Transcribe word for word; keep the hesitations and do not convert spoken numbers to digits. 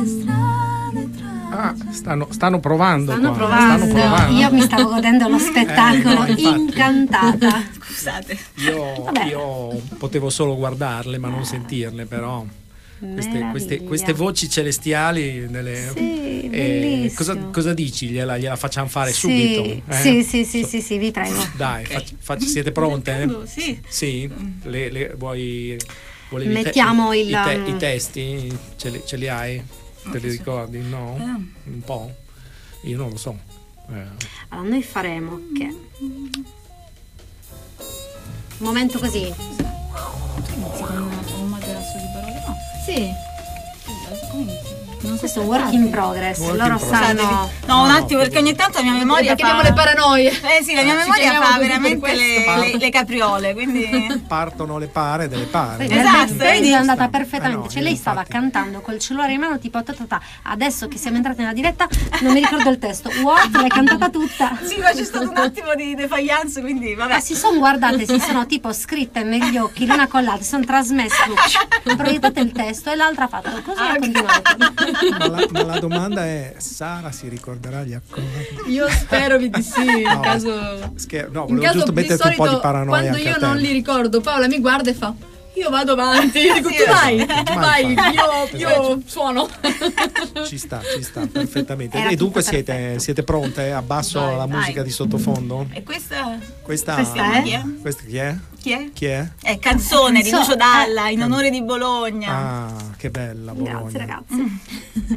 Ah, stanno, stanno provando. Stanno qua. provando. Stanno provando. Io mi stavo godendo lo spettacolo, Eh, no, incantata. Scusate. Io, io potevo solo guardarle ma non sentirle, però queste, queste, queste voci celestiali delle, sì, eh, cosa, cosa dici? Gliela, gliela facciamo fare sì, subito? Eh? Sì, sì, sì, sì, sì, vi prego. Dai, Okay. fac- fac- siete pronte? Sì. Sì? Le, le, vuoi, volevi Mettiamo te- il- i, te- i testi? Ce li, ce li hai? Te li ricordi? No? Un po'? Io non lo so. Eh. Allora, noi faremo che un momento così. Un materasso di parole. No. Sì. Come Questo è un work in progress. Work Loro in progress. sanno. No, un No, attimo, no, perché ogni tanto la mia memoria Perché fa... abbiamo le paranoie. Eh sì, la mia Ci memoria chiamiamo fa così per veramente questo. le, le, le capriole, quindi... Partono le pare delle pare. Nel Esatto, backstage vedi? è andata Eh perfettamente. no, Cioè, io lei stava infatti- cantando col cellulare in mano, tipo ta ta ta. Adesso che siamo entrati nella diretta, non mi ricordo il testo. What? L'hai cantata tutta. Sì, ma c'è stato un attimo di defiance, quindi vabbè. Ma si sono guardate, si sono tipo scritte negli occhi l'una con l'altra, si sono trasmesse, hanno proiettato il testo e l'altra ha fatto così e ha continuato. Ma la, ma la domanda è: Sara si ricorderà gli accordi? Io spero di sì, in No, caso... Scher- no, in volevo caso giusto di metterti un po' di solito, paranoia quando anche io a te. non li ricordo, Paola mi guarda e fa: io vado avanti. Io dico: Sì, tu vai, esatto, tu ma vai, infatti. io, io Esatto. suono. Ci sta, ci sta perfettamente. Era E dunque tutto siete, perfetto. siete pronte? Abbasso Vai, la vai. musica di sottofondo? E questa... Questa, Questa è? Chi è? questa chi è? Chi è? Chi è? È canzone di Canzone, Lucio Dalla, in eh. onore di Bologna. Ah, che bella Bologna. Grazie ragazzi.